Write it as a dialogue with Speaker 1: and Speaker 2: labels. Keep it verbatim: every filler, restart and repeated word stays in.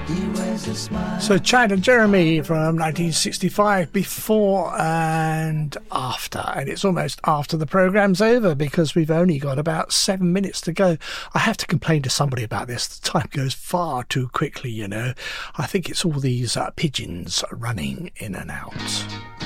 Speaker 1: So Chad and Jeremy from nineteen sixty-five, Before and After. And it's almost after the programme's over because we've only got about seven minutes to go. I have to complain to somebody about this. The time goes far too quickly, you know. I think it's all these uh, pigeons running in and out.